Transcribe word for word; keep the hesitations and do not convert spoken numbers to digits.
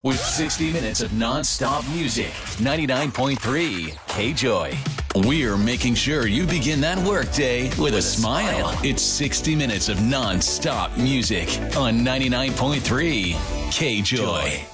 With sixty minutes of non-stop music. ninety-nine point three K-Joy. We're making sure you begin that workday with a smile. It's sixty minutes of non-stop music on ninety-nine point three K-Joy.